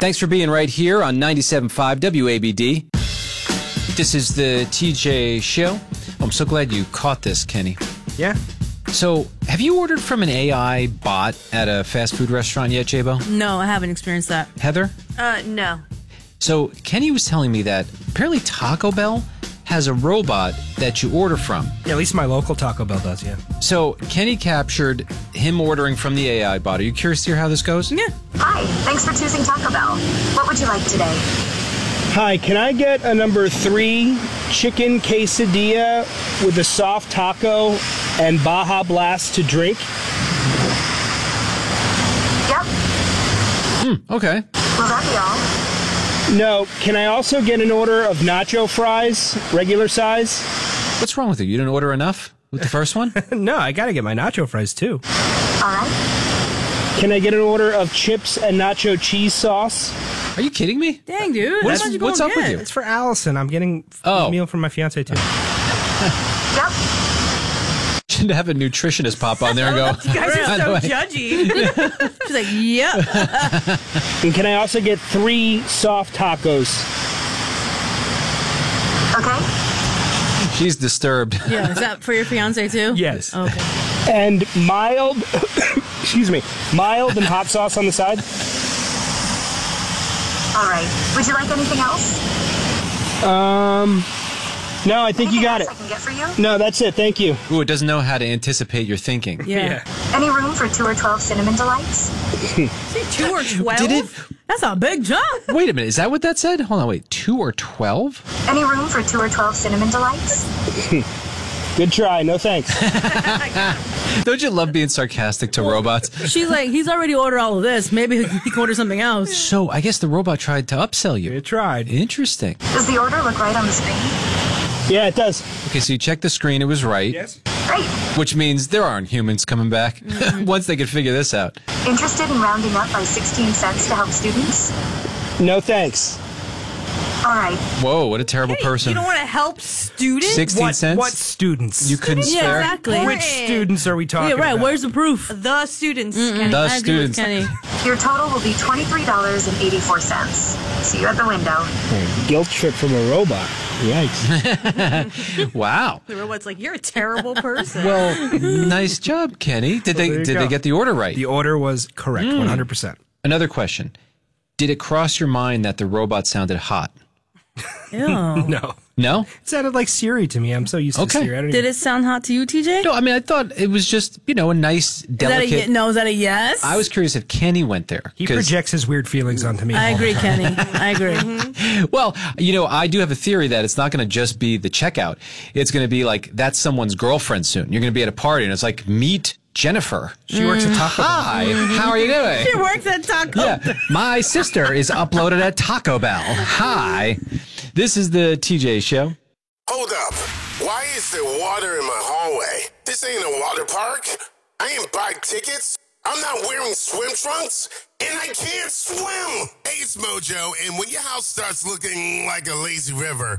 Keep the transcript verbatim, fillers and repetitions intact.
Thanks for being right here on ninety-seven point five W A B D. This is the T J Show. I'm so glad you caught this, Kenny. Yeah. So, have you ordered from an A I bot at a fast food restaurant yet, J-Bo? No, I haven't experienced that. Heather? Uh, no. So, Kenny was telling me that apparently Taco Bell has a robot that you order from. Yeah, at least my local Taco Bell does, yeah. So, Kenny captured him ordering from the A I bot. Are you curious to hear how this goes? Yeah. Hi, thanks for choosing Taco Bell. What would you like today? Hi, can I get a number three chicken quesadilla with a soft taco and Baja Blast to drink? Yep. Hmm, okay. Will that be all? No, can I also get an order of nacho fries, regular size? What's wrong with you? You didn't order enough with the first one? No, I gotta get my nacho fries, too. All right. Can I get an order of chips and nacho cheese sauce? Are you kidding me? Dang, dude. What's- How'd you go what's up with again? you? It's for Allison. I'm getting Oh. a meal from my fiance, too. Yep. Should have a nutritionist pop on there and go, You guys "By are the so way, judgy. She's like, yep. And can I also get three soft tacos? Okay. she's disturbed." Yeah, is that for your fiance too? Yes. Okay. And mild, excuse me, mild and hot sauce on the side? All right. Would you like anything else? Um, no, I think you Anything got else it. I can get for you? No, that's it. Thank you. Ooh, it doesn't know how to anticipate your thinking. Yeah. Any room for two or twelve cinnamon delights? Two or twelve? Did it? That's a big jump. Wait a minute. Is that what that said? Hold on. Wait. Two or twelve? Any room for two or twelve cinnamon delights? Good try. No thanks. Don't you love being sarcastic to robots? She's like, he's already ordered all of this. Maybe he can order something else. So I guess the robot tried to upsell you. You tried. Interesting. Does the order look right on the screen? Yeah, it does. Okay, so you checked the screen. It was right. Yes. Great. Which means there aren't humans coming back once they can figure this out. Interested in rounding up by sixteen cents to help students? No thanks. All right. Whoa, what a terrible Hey, person. You don't want to help students? sixteen What, cents? what students? You couldn't Yeah, spare? exactly. Which students are we talking Yeah, right. about? Where's the proof? The students. Kenny. The I agree with students. Kenny. Your total will be twenty-three dollars and eighty-four cents. See you at the window. Guilt trip from a robot. Yikes. Wow. The robot's like, you're a terrible person. Well, nice job, Kenny. Did they there you did go. they get the order right? The order was correct, one hundred percent. Another question. Did it cross your mind that the robot sounded hot? Ew. No. No? It sounded like Siri to me. I'm so used to Okay. Siri. I don't Did even- it sound hot to you, T J? No, I mean I thought it was just, you know, a nice, Is that a delicate ye- no? Is that a yes? I was curious if Kenny went there. He 'cause- projects his weird feelings onto me. I all the agree, time. Kenny. I agree. Well, you know, I do have a theory that it's not going to just be the checkout. It's going to be like, that's someone's girlfriend soon. You're going to be at a party and it's like, meet Jennifer. She works at Taco Bell. Hi, how are you doing? She works at Taco. Yeah, my sister is uploaded at Taco Bell. Hi. This is the T J Show. Hold up. Why is there water in my hallway? This ain't a water park. I ain't buy tickets. I'm not wearing swim trunks. And I can't swim. Hey, it's Mojo. And when your house starts looking like a lazy river,